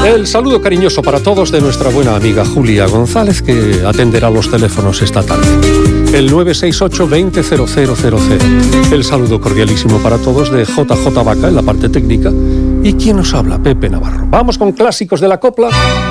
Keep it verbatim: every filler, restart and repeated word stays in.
El saludo cariñoso para todos de nuestra buena amiga Julia González, que atenderá los teléfonos esta tarde. El nueve seis ocho veinte cero cero cero cero. El saludo cordialísimo para todos de J J Vaca en la parte técnica. Y quien nos habla, Pepe Navarro. Vamos con clásicos de la copla.